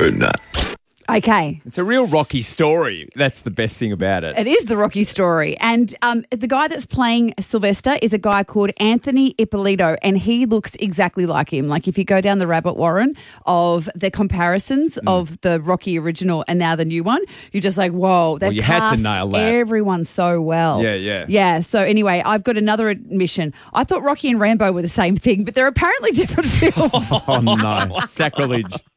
Okay. It's a real Rocky story. That's the best thing about it. It is the Rocky story. And the guy that's playing Sylvester is a guy called Anthony Ippolito, and he looks exactly like him. Like if you go down the rabbit warren of the comparisons of the Rocky original and now the new one, you're just like, whoa, they've you had to cast nail that. everyone so well. Yeah. Yeah, so anyway, I've got another admission. I thought Rocky and Rambo were the same thing, but they're apparently different films. Oh, no. Sacrilege.